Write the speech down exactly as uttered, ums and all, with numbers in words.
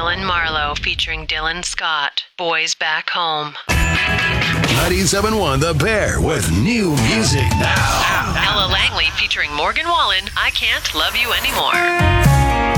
Dylan Marlowe featuring Dylan Scott. Boys Back Home. ninety-seven point one The Bear with new music now. Ella Langley featuring Morgan Wallen. I Can't Love You Anymore.